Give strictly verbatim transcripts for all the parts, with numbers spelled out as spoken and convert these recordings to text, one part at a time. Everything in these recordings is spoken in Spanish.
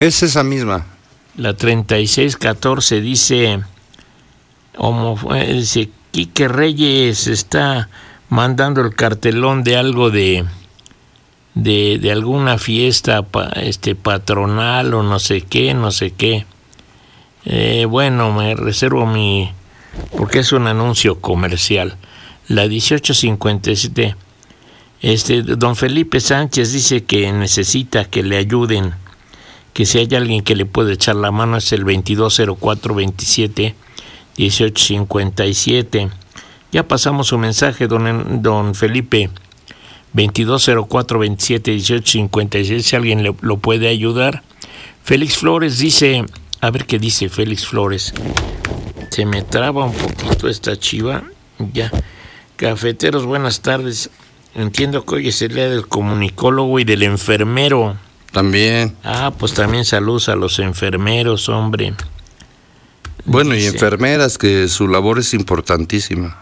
Es esa misma. La treinta y seis catorce dice, homo, dice, Quique Reyes está mandando el cartelón de algo de, de, de alguna fiesta pa, este, patronal o no sé qué, no sé qué. Eh, bueno, me reservo mi... porque es un anuncio comercial. La dieciocho cincuenta y siete, este, don Felipe Sánchez dice que necesita que le ayuden, que si hay alguien que le puede echar la mano es el veintidós cero cuatro veintisiete dieciocho cincuenta y siete. Ya pasamos su mensaje, don, don Felipe, veintidós cero cuatro veintisiete dieciocho cincuenta y siete, si alguien le, lo puede ayudar. Félix Flores dice, a ver qué dice Félix Flores, se me traba un poquito esta chiva, ya. Cafeteros, buenas tardes, entiendo que hoy es el día del comunicólogo y del enfermero. También. Ah, pues también saludos a los enfermeros, hombre. Bueno, dice, y enfermeras, que su labor es importantísima.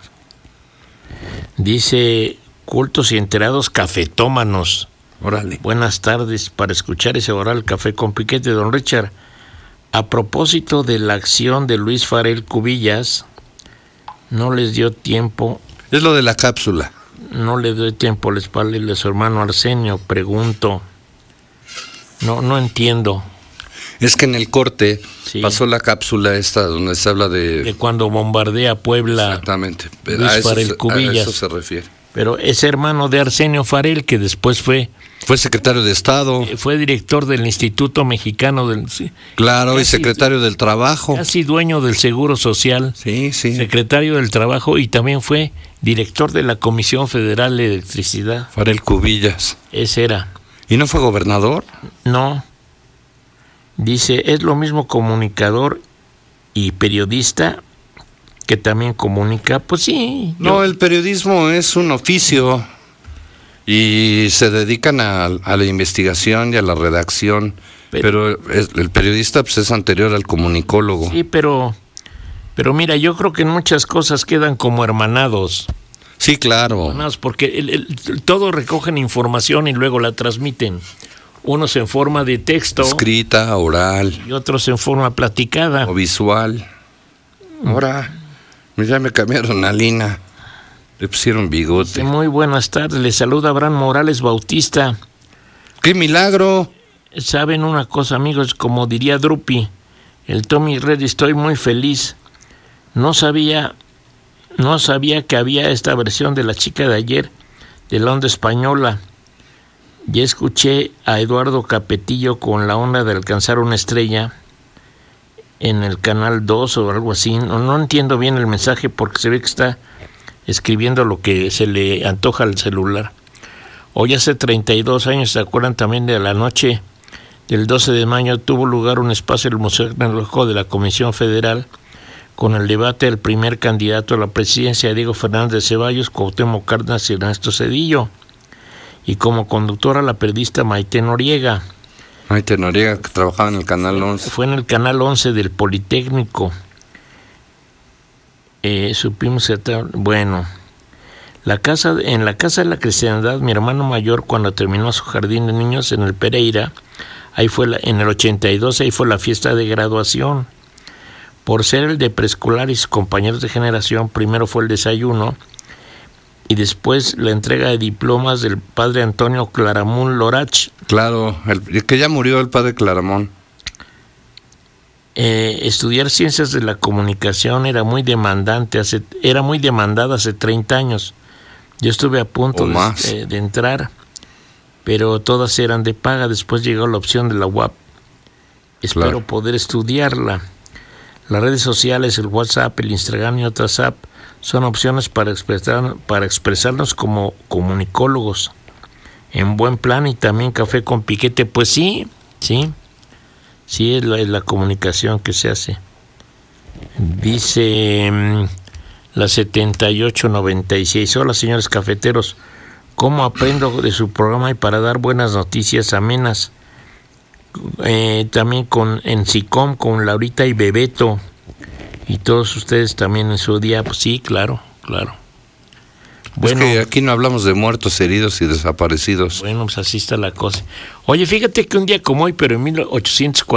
Dice, cultos y enterados cafetómanos. Órale. Buenas tardes, para escuchar ese oral Café con Piquete, don Richard. A propósito de la acción de Luis Farel Cubillas, no les dio tiempo. Es lo de la cápsula. No le doy tiempo, les parle a su hermano Arsenio, pregunto. No, no entiendo. Es que en el corte sí. pasó la cápsula esta donde se habla de... De cuando bombardea Puebla. Exactamente. Luis a, eso Farel se, Cubillas. a eso se refiere. Pero es hermano de Arsenio Farel, que después fue... Fue secretario de Estado. Fue director del Instituto Mexicano del... Sí, claro, casi, y secretario del Trabajo. Casi dueño del Seguro Social. Sí, sí. Secretario del Trabajo y también fue director de la Comisión Federal de Electricidad. Farel Cubillas. Ese era. ¿Y no fue gobernador? No. Dice, es lo mismo comunicador y periodista que también comunica. Pues sí. No, yo... el periodismo es un oficio y se dedican a, a la investigación y a la redacción. Pero, pero es, el periodista pues, es anterior al comunicólogo. Sí, pero, pero mira, yo creo que en muchas cosas quedan como hermanados. Sí, claro. Hermanados porque el, el, todos recogen información y luego la transmiten. Unos en forma de texto. Escrita, oral. Y otros en forma platicada. O visual. Ahora, ya me cambiaron a Lina. Le pusieron bigote. Sí, muy buenas tardes. Le saluda Abraham Morales Bautista. ¡Qué milagro! Saben una cosa, amigos, como diría Drupi, el Tommy Red, estoy muy feliz. No sabía, no sabía que había esta versión de La chica de ayer, de la onda española. Ya escuché a Eduardo Capetillo con La onda de alcanzar una estrella en el canal dos o algo así. No, no entiendo bien el mensaje porque se ve que está escribiendo lo que se le antoja al celular. Hoy hace treinta y dos años, ¿se acuerdan también de la noche del doce de mayo? Tuvo lugar un espacio en el Museo Tecnológico de la Comisión Federal con el debate del primer candidato a la presidencia, Diego Fernández de Ceballos, Cuauhtémoc Cárdenas y Ernesto Zedillo. Y como conductora la periodista Maite Noriega. Maite Noriega, que trabajaba en el Canal once. Fue en el Canal once del Politécnico. Eh, supimos que... Bueno, la casa, en la Casa de la Cristiandad, mi hermano mayor, cuando terminó su jardín de niños en el Pereira, ahí fue la, en el ochenta y dos, ahí fue la fiesta de graduación. Por ser el de preescolar y sus compañeros de generación, primero fue el desayuno y después la entrega de diplomas del padre Antonio Claramón Lorach. Claro, el, que ya murió el padre Claramón. Eh, estudiar ciencias de la comunicación era muy demandante, hace, era muy demandada hace treinta años. Yo estuve a punto de, eh, de entrar, pero todas eran de paga. Después llegó la opción de la U A P. Espero claro. poder estudiarla. Las redes sociales, el WhatsApp, el Instagram y otras apps son opciones para expresar, para expresarnos como comunicólogos en buen plan y también Café con Piquete. Pues sí, sí, sí es la, es la comunicación que se hace. Dice mmm, la setenta y ocho noventa y seis. Hola, señores cafeteros. ¿Cómo aprendo de su programa y para dar buenas noticias amenas? Eh, también con en SICOM con Laurita y Bebeto y todos ustedes también en su día. Pues sí, claro, claro. Bueno, es que aquí no hablamos de muertos, heridos y desaparecidos. Bueno, pues así está la cosa. Oye, fíjate que un día como hoy, pero en mil ochocientos cuarenta